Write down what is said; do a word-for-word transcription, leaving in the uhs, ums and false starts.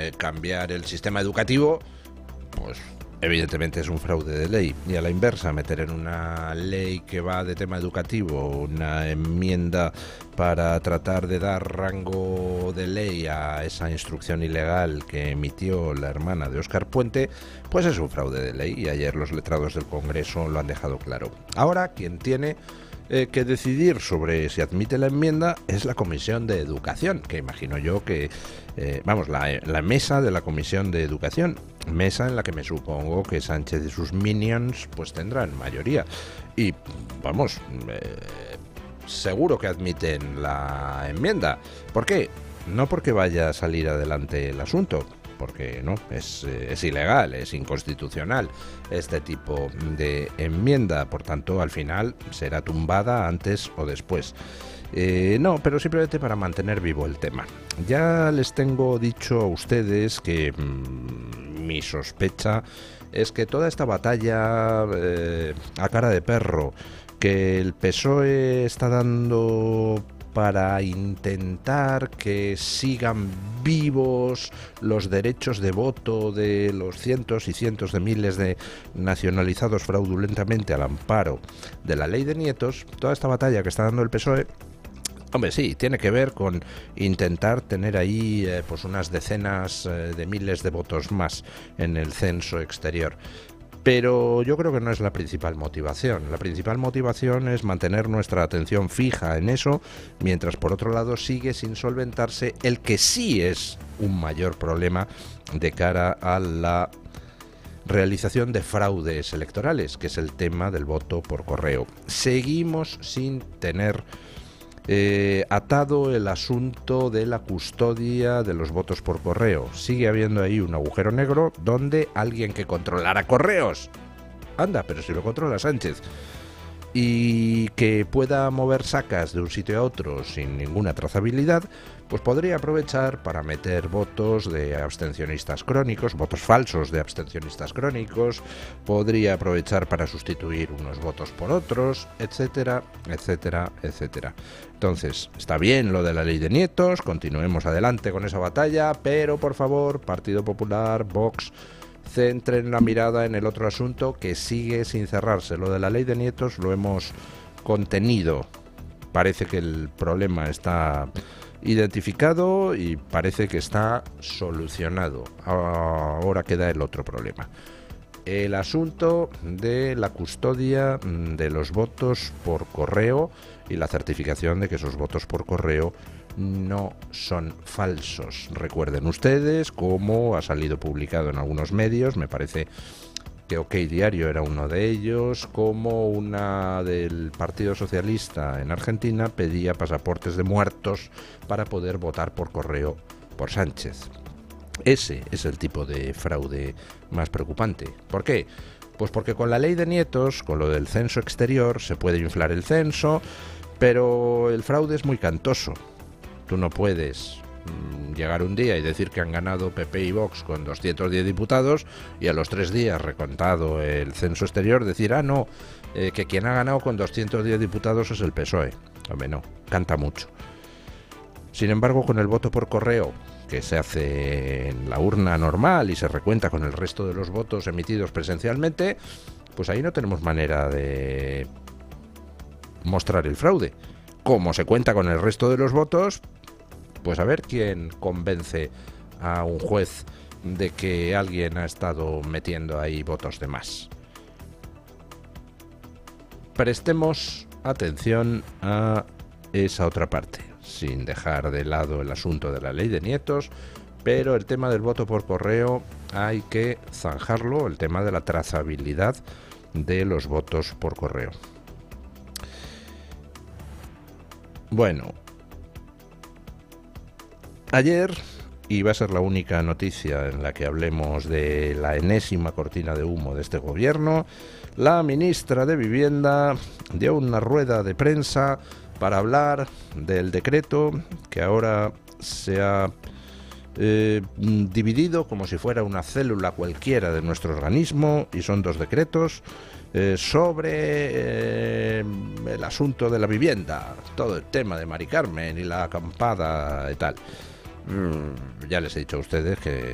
eh, cambiar el sistema educativo, pues evidentemente es un fraude de ley. Y a la inversa, meter en una ley que va de tema educativo una enmienda para tratar de dar rango de ley a esa instrucción ilegal que emitió la hermana de Óscar Puente, pues es un fraude de ley, y ayer los letrados del Congreso lo han dejado claro. Ahora, quien tiene eh, que decidir sobre si admite la enmienda es la Comisión de Educación, que imagino yo que, eh, vamos, la, la mesa de la Comisión de Educación, mesa en la que me supongo que Sánchez y sus minions pues tendrán mayoría. Y, vamos, eh, seguro que admiten la enmienda. ¿Por qué? No porque vaya a salir adelante el asunto, porque no, es, es ilegal, es inconstitucional este tipo de enmienda, por tanto al final será tumbada antes o después. Eh, no, pero simplemente para mantener vivo el tema. Ya les tengo dicho a ustedes que mmm, mi sospecha es que toda esta batalla eh, a cara de perro que el P S O E está dando para intentar que sigan vivos los derechos de voto de los cientos y cientos de miles de nacionalizados fraudulentamente al amparo de la ley de nietos, toda esta batalla que está dando el P S O E, hombre, sí, tiene que ver con intentar tener ahí eh, pues unas decenas eh, de miles de votos más en el censo exterior. Pero yo creo que no es la principal motivación. La principal motivación es mantener nuestra atención fija en eso, mientras por otro lado sigue sin solventarse el que sí es un mayor problema de cara a la realización de fraudes electorales, que es el tema del voto por correo. Seguimos sin tener Eh, atado el asunto de la custodia de los votos por correo. Sigue habiendo ahí un agujero negro donde alguien que controlara correos, anda, pero si lo controla Sánchez, y que pueda mover sacas de un sitio a otro sin ninguna trazabilidad, pues podría aprovechar para meter votos de abstencionistas crónicos, votos falsos de abstencionistas crónicos, podría aprovechar para sustituir unos votos por otros, etcétera, etcétera, etcétera. Entonces, está bien lo de la ley de nietos, continuemos adelante con esa batalla, pero por favor, Partido Popular, Vox, centren la mirada en el otro asunto que sigue sin cerrarse. Lo de la ley de nietos lo hemos contenido. Parece que el problema está identificado y parece que está solucionado. Ahora queda el otro problema. El asunto de la custodia de los votos por correo y la certificación de que esos votos por correo no son falsos. Recuerden ustedes cómo ha salido publicado en algunos medios, me parece que OK Diario era uno de ellos, como una del Partido Socialista en Argentina pedía pasaportes de muertos para poder votar por correo por Sánchez. Ese es el tipo de fraude más preocupante. ¿Por qué? Pues porque con la ley de nietos, con lo del censo exterior, se puede inflar el censo, pero el fraude es muy cantoso. Tú no puedes mmm, llegar un día y decir que han ganado P P y Vox con doscientos diez diputados y a los tres días, recontado el censo exterior, decir, ah, no, eh, que quien ha ganado con doscientos diez diputados es el P S O E. Hombre, no, canta mucho. Sin embargo, con el voto por correo, que se hace en la urna normal y se recuenta con el resto de los votos emitidos presencialmente, pues ahí no tenemos manera de mostrar el fraude. Como se cuenta con el resto de los votos, pues a ver quién convence a un juez de que alguien ha estado metiendo ahí votos de más. Prestemos atención a esa otra parte, sin dejar de lado el asunto de la ley de nietos, pero el tema del voto por correo hay que zanjarlo, el tema de la trazabilidad de los votos por correo. Bueno, ayer, y va a ser la única noticia en la que hablemos de la enésima cortina de humo de este gobierno, la ministra de Vivienda dio una rueda de prensa para hablar del decreto que ahora se ha eh, dividido como si fuera una célula cualquiera de nuestro organismo, y son dos decretos eh, sobre eh, el asunto de la vivienda, todo el tema de Mari Carmen y la acampada y tal. Mm, ya les he dicho a ustedes que